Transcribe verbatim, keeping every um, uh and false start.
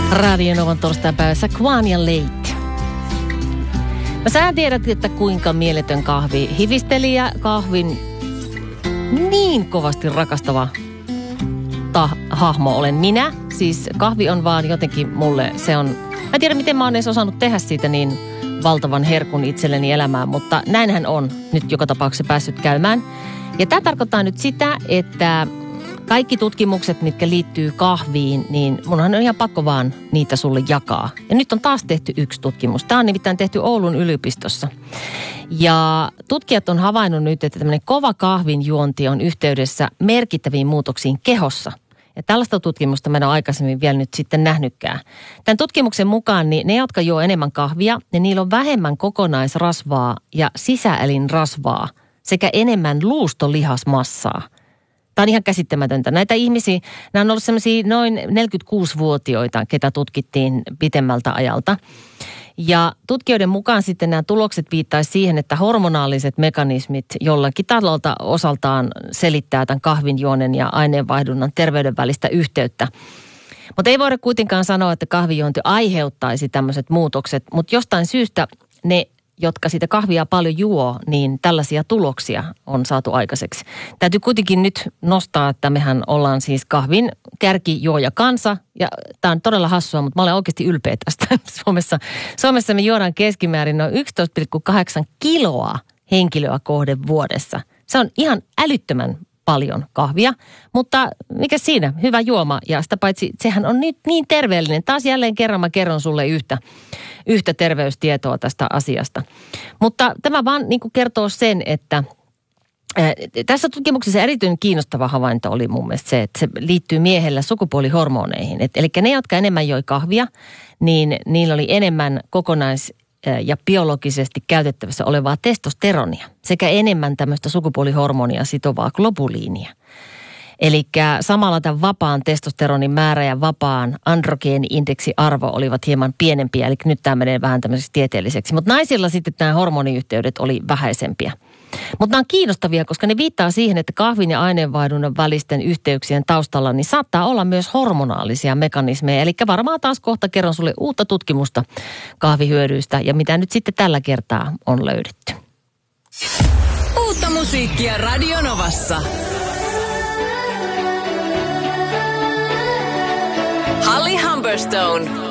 Radio Novan torstaipäivässä Kwan ja Late. No sä tiedät, että kuinka mieletön kahvi hifistelijä, kahvin niin kovasti rakastava ta- hahmo olen minä. Siis kahvi on vaan jotenkin mulle, se on, mä en tiedä miten mä oon edes osannut tehdä siitä niin valtavan herkun itselleni elämään, mutta näinhän on nyt joka tapauksessa päässyt käymään. Ja tämä tarkoittaa nyt sitä, että kaikki tutkimukset, mitkä liittyy kahviin, niin munhan on ihan pakko vaan niitä sulle jakaa. Ja nyt on taas tehty yksi tutkimus. Tämä on nimittäin tehty Oulun yliopistossa. Ja tutkijat on havainnut nyt, että tämmöinen kova kahvinjuonti on yhteydessä merkittäviin muutoksiin kehossa. Ja tällaista tutkimusta mä en ole aikaisemmin vielä nyt sitten nähnytkään. Tämän tutkimuksen mukaan niin ne, jotka juo enemmän kahvia, niin niillä on vähemmän kokonaisrasvaa ja sisäelinrasvaa sekä enemmän luustolihasmassaa. Tämä on ihan käsittämätöntä. Näitä ihmisiä, nämä on ollut sellaisia noin neljäkymmentäkuusivuotiaita, ketä tutkittiin pitemmältä ajalta. Ja tutkijoiden mukaan sitten nämä tulokset viittaisi siihen, että hormonaaliset mekanismit jollakin tasolta osaltaan selittää tämän kahvinjuonen ja aineenvaihdunnan terveyden välistä yhteyttä. Mutta ei voida kuitenkaan sanoa, että kahvijuonti aiheuttaisi tämmöiset muutokset, mutta jostain syystä ne, jotka sitä kahvia paljon juo, niin tällaisia tuloksia on saatu aikaiseksi. Täytyy kuitenkin nyt nostaa, että mehän ollaan siis kahvin kärkijuoja kansa. Ja tämä on todella hassua, mutta mä olen oikeasti ylpeä tästä. Suomessa, Suomessa me juodaan keskimäärin noin yksitoista pilkku kahdeksan kiloa henkilöä kohden vuodessa. Se on ihan älyttömän paljon kahvia, mutta mikä siinä? Hyvä juoma ja sitä paitsi sehän on nyt niin terveellinen. Taas jälleen kerran mä kerron sulle yhtä, yhtä terveystietoa tästä asiasta. Mutta tämä vaan niin kuin kertoo sen, että ää, tässä tutkimuksessa erityinen kiinnostava havainto oli mun mielestä se, että se liittyy miehellä sukupuolihormoneihin. Et, eli ne, jotka enemmän joi kahvia, niin niillä oli enemmän kokonais- ja biologisesti käytettävissä olevaa testosteronia sekä enemmän tämmöistä sukupuolihormonia sitovaa globuliinia. Eli samalla tämän vapaan testosteronin määrä ja vapaan androgeeni-indeksiarvo olivat hieman pienempiä, eli nyt tämä menee vähän tämmöiseksi tieteelliseksi. Mutta naisilla sitten nämä hormoniyhteydet oli vähäisempiä. Mutta nämä on kiinnostavia, koska ne viittaa siihen, että kahvin ja aineenvaihdunnan välisten yhteyksien taustalla niin saattaa olla myös hormonaalisia mekanismeja. Eli varmaan taas kohta kerron sulle uutta tutkimusta kahvihyödyistä ja mitä nyt sitten tällä kertaa on löydetty. Uutta musiikkia Radio Novassa. Holly Humberstone.